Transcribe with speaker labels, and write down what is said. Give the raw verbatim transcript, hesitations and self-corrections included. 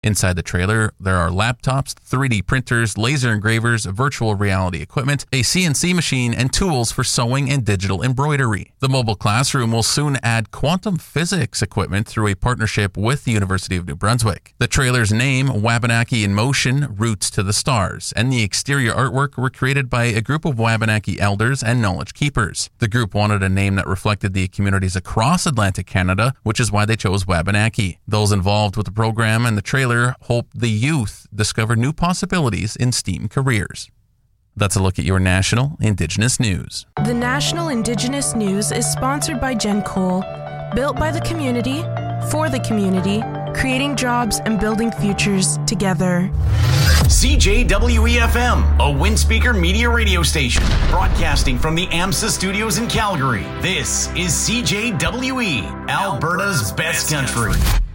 Speaker 1: Inside the trailer, there are laptops, three D printers, laser engravers, virtual reality equipment, a C N C machine, and tools for sewing and digital embroidery. The mobile classroom will soon add quantum physics equipment through a partnership with the University of New Brunswick. The trailer's name, Wabanaki in Motion, Roots to the Stars, and the exterior artwork were created by a group of Wabanaki elders and knowledge keepers. The group wanted a name that reflected the communities across Atlantic Canada, which is why they chose Wabanaki. Those involved with the program and the trailer hope the youth discover new possibilities in STEAM careers. That's a look at your National Indigenous News.
Speaker 2: The National Indigenous News is sponsored by Gencol, built by the community, for the community, creating jobs and building futures together.
Speaker 3: C J W E F M, a Windspeaker media radio station, broadcasting from the AMSA studios in Calgary. This is C J W E, Alberta's best country.